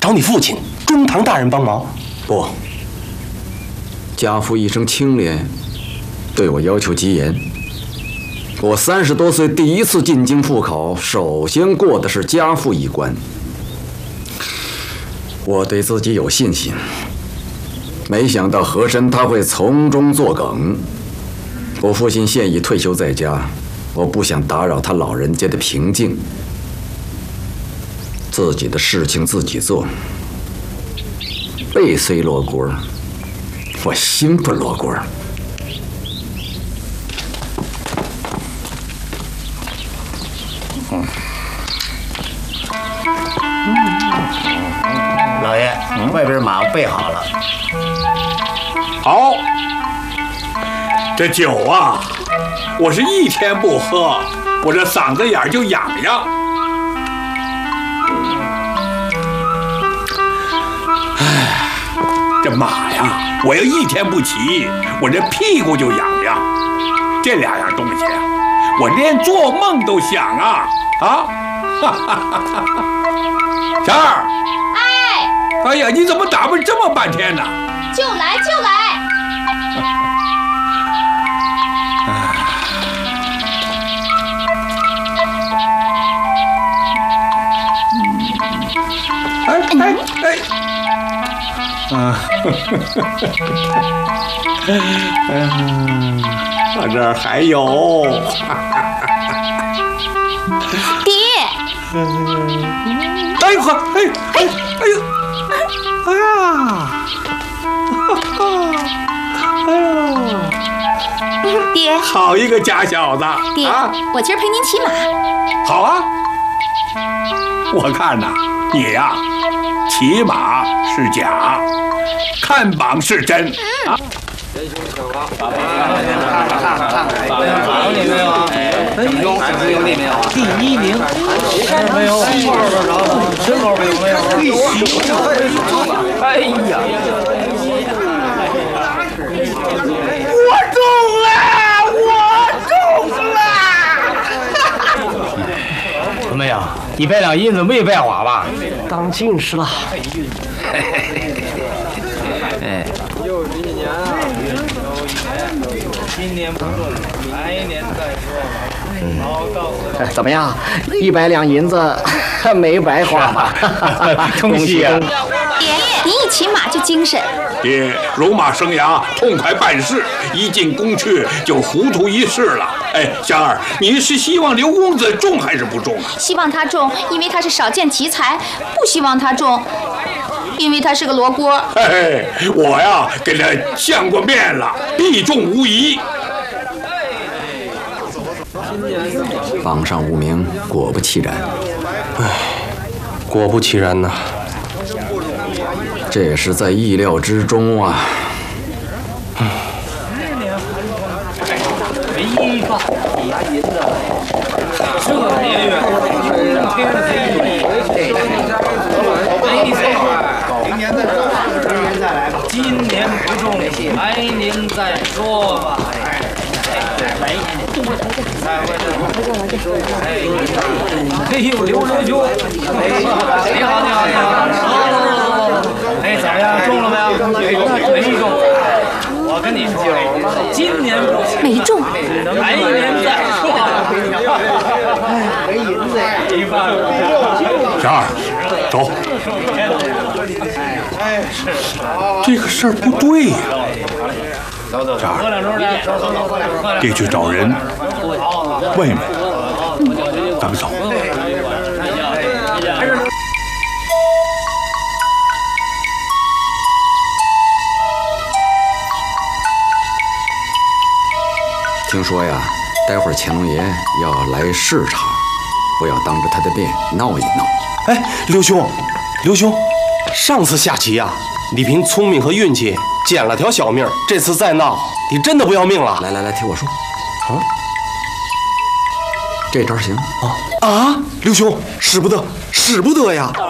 找你父亲中堂大人帮忙。 不，家父一生清廉，对我要求极严。我30多岁第一次进京赴考，首先过的是家父一关。我对自己有信心，没想到和珅他会从中作梗。我父亲现已退休在家，我不想打扰他老人家的平静，自己的事情自己做。背虽罗锅，我心不罗锅。 老爷，外边马备好了。 好，这酒啊，我是一天不喝，我这嗓子眼就痒痒。哎，这马呀，我要一天不骑，我这屁股就痒痒。这2样东西啊，我连做梦都想啊！小二，哎呀，你怎么打扮这么半天呢？ 就来。 我这儿还有。 爹。 哎呦呵，哎呦， 爹， 好一个假小子！ 爹，我今儿陪您骑马。 好啊，我看呐，你呀，骑马是假，看榜是真啊。 有你没有啊？有你没有？第1名，没有。身高没有？哎呀！ 我中了！ 怎么样？100两银子没白花吧？ 当进士了。 哎。又是1年啊！今年不中，来年再说。 怎么样？100两银子没白花吧？ 恭喜啊！ 爹，您一骑马就精神。 爹，戎马生涯痛快办事，一进宫去就糊涂一世了。哎，香儿，你是希望刘公子中还是不中啊？ 希望他中，因为他是少见奇才；不希望他中，因为他是个罗锅。 嘿，我呀给他相过面了，必中无疑。 榜上无名，果不其然。 唉，果不其然呐。 这也是在意料之中啊。 没发拿银子，这年月，今年不中，来年再说吧。哎呦，刘兄，你好。哎，怎么样，中了没有？没中。我跟你说，今年不行， 没中， 来年再说。没银子呀！ 小二，走。这个事儿不对呀。小二，爹去找人，问一问，咱们走。 听说呀，待会儿乾隆爷要来视察，我要当着他的面闹一闹。 哎，刘兄，上次下棋呀，你凭聪明和运气捡了条小命，这次再闹，你真的不要命了？ 来，听我说。啊，这招行啊！刘兄，使不得呀！